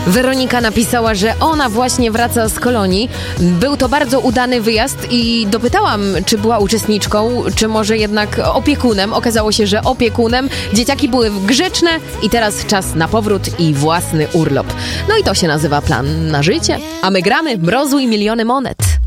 Weronika napisała, że ona właśnie wraca z Kolonii. Był to bardzo udany wyjazd i dopytałam, czy była uczestniczką, czy może jednak opiekunem. Okazało się, że opiekunem. Dzieciaki były grzeczne i teraz czas na powrót i własny urlop. No i to się nazywa plan na życie. A my gramy Mrozu i miliony monet.